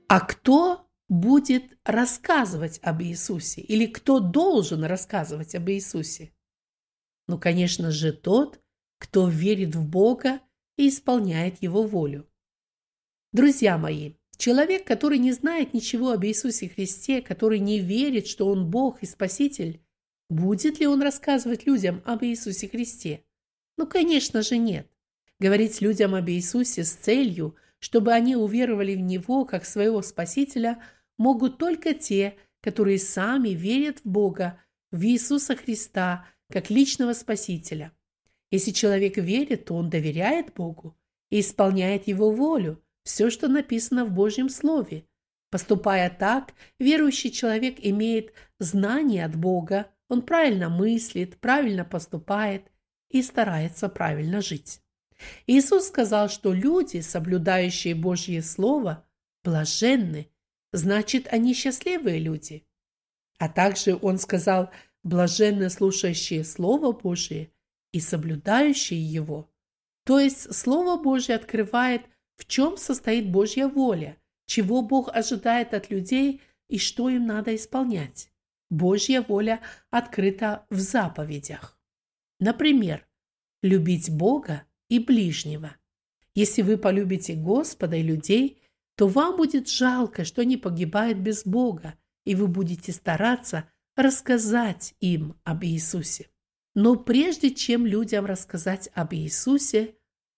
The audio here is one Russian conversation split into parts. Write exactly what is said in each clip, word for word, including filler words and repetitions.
А кто будет рассказывать об Иисусе? Или кто должен рассказывать об Иисусе? Ну, конечно же, тот, кто верит в Бога и исполняет Его волю. Друзья мои, человек, который не знает ничего об Иисусе Христе, который не верит, что Он Бог и Спаситель, будет ли он рассказывать людям об Иисусе Христе? Ну, конечно же, нет. Говорить людям об Иисусе с целью, чтобы они уверовали в Него как своего Спасителя, могут только те, которые сами верят в Бога, в Иисуса Христа, как личного Спасителя. Если человек верит, то он доверяет Богу и исполняет Его волю, все, что написано в Божьем Слове. Поступая так, верующий человек имеет знание от Бога, он правильно мыслит, правильно поступает и старается правильно жить. Иисус сказал, что люди, соблюдающие Божье Слово, блаженны, значит, они счастливые люди. А также Он сказал, блаженны слушающие Слово Божие и соблюдающие его. То есть Слово Божье открывает, в чем состоит Божья воля, чего Бог ожидает от людей и что им надо исполнять. Божья воля открыта в заповедях. Например, любить Бога и ближнего. Если вы полюбите Господа и людей, то вам будет жалко, что они погибают без Бога, и вы будете стараться рассказать им об Иисусе. Но прежде чем людям рассказать об Иисусе,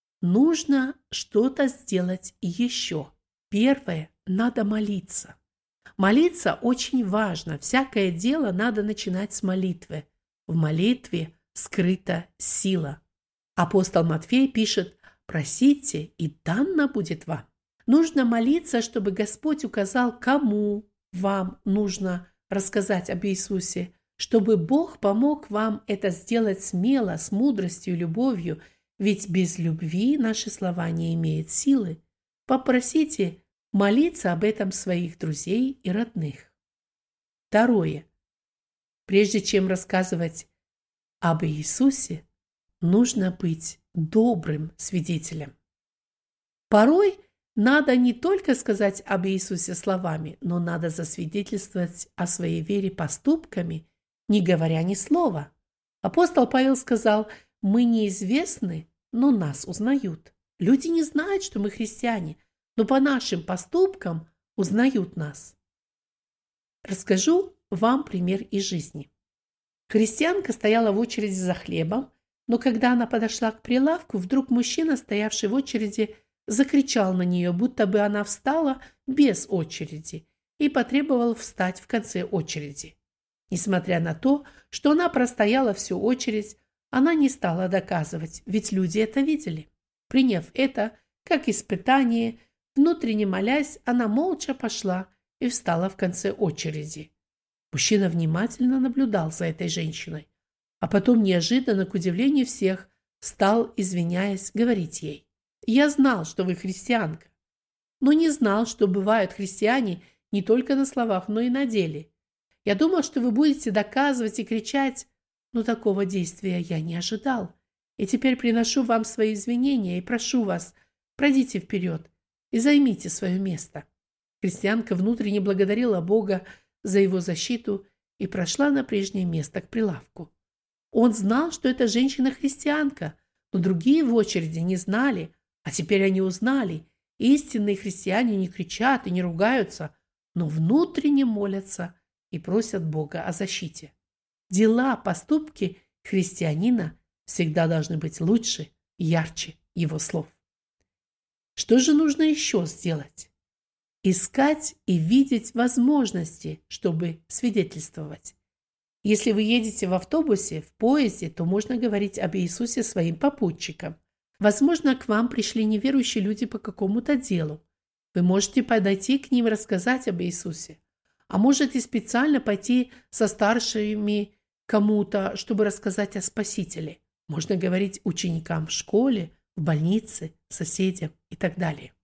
нужно что-то сделать еще. Первое – надо молиться. Молиться очень важно. Всякое дело надо начинать с молитвы. В молитве скрыта сила. Апостол Матфей пишет: «Просите, и дано будет вам». Нужно молиться, чтобы Господь указал, кому вам нужно рассказать об Иисусе, чтобы Бог помог вам это сделать смело, с мудростью и любовью, ведь без любви наши слова не имеют силы. Попросите молиться об этом своих друзей и родных. Второе. Прежде чем рассказывать об Иисусе, нужно быть добрым свидетелем. Порой надо не только сказать об Иисусе словами, но надо засвидетельствовать о своей вере поступками, не говоря ни слова. Апостол Павел сказал: «Мы неизвестны, но нас узнают». Люди не знают, что мы христиане, но по нашим поступкам узнают нас. Расскажу вам пример из жизни. Христианка стояла в очереди за хлебом, но когда она подошла к прилавку, вдруг мужчина, стоявший в очереди, закричал на нее, будто бы она встала без очереди, и потребовал встать в конце очереди. Несмотря на то, что она простояла всю очередь, она не стала доказывать, ведь люди это видели. Приняв это как испытание, внутренне молясь, она молча пошла и встала в конце очереди. Мужчина внимательно наблюдал за этой женщиной, а потом неожиданно, к удивлению всех, стал, извиняясь, говорить ей: «Я знал, что вы христианка, но не знал, что бывают христиане не только на словах, но и на деле. Я думал, что вы будете доказывать и кричать, но такого действия я не ожидал. И теперь приношу вам свои извинения и прошу вас, пройдите вперед и займите свое место». Христианка внутренне благодарила Бога за его защиту и прошла на прежнее место к прилавку. Он знал, что эта женщина-христианка, но другие в очереди не знали, а теперь они узнали. Истинные христиане не кричат и не ругаются, но внутренне молятся и просят Бога о защите. Дела, поступки христианина всегда должны быть лучше, ярче его слов. Что же нужно еще сделать? Искать и видеть возможности, чтобы свидетельствовать. Если вы едете в автобусе, в поезде, то можно говорить об Иисусе своим попутчикам. Возможно, к вам пришли неверующие люди по какому-то делу. Вы можете подойти к ним и рассказать об Иисусе. А можете специально пойти со старшими кому-то, чтобы рассказать о Спасителе. Можно говорить ученикам в школе, в больнице, соседям и так далее.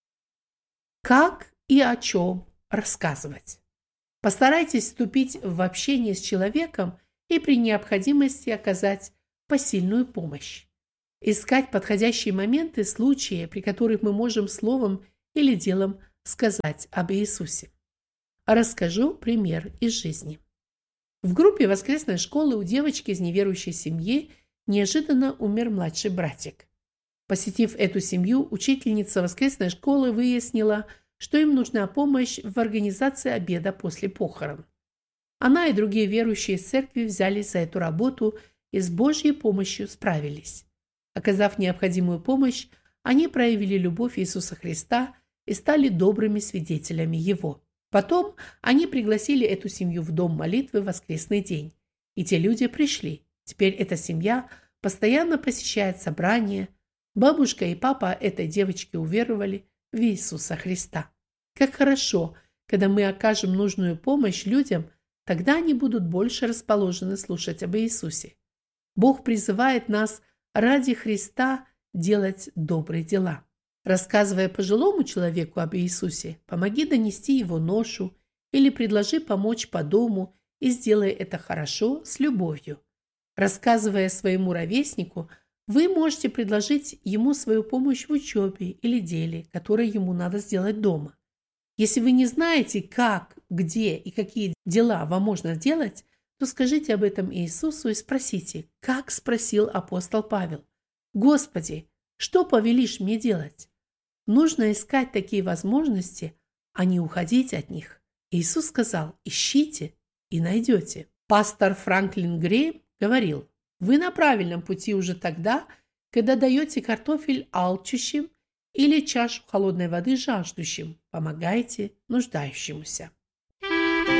Как и о чем рассказывать? Постарайтесь вступить в общение с человеком и при необходимости оказать посильную помощь. Искать подходящие моменты, случаи, при которых мы можем словом или делом сказать об Иисусе? Расскажу пример из жизни. В группе воскресной школы у девочки из неверующей семьи неожиданно умер младший братик. Посетив эту семью, учительница воскресной школы выяснила, что им нужна помощь в организации обеда после похорон. Она и другие верующие из церкви взялись за эту работу и с Божьей помощью справились. Оказав необходимую помощь, они проявили любовь Иисуса Христа и стали добрыми свидетелями Его. Потом они пригласили эту семью в дом молитвы в воскресный день, и те люди пришли. Теперь эта семья постоянно посещает собрания. Бабушка и папа этой девочки уверовали в Иисуса Христа. Как хорошо, когда мы окажем нужную помощь людям, тогда они будут больше расположены слушать об Иисусе. Бог призывает нас ради Христа делать добрые дела. Рассказывая пожилому человеку об Иисусе, помоги донести его ношу или предложи помочь по дому и сделай это хорошо, с любовью. Рассказывая своему ровеснику, вы можете предложить ему свою помощь в учебе или деле, которое ему надо сделать дома. Если вы не знаете, как, где и какие дела вам можно сделать, то скажите об этом Иисусу и спросите, как спросил апостол Павел: «Господи, что повелишь мне делать?» Нужно искать такие возможности, а не уходить от них. Иисус сказал: «Ищите и найдете». Пастор Франклин Грейм говорил: «Вы на правильном пути уже тогда, когда даете картофель алчущим или чашу холодной воды жаждущим, помогаете нуждающемуся».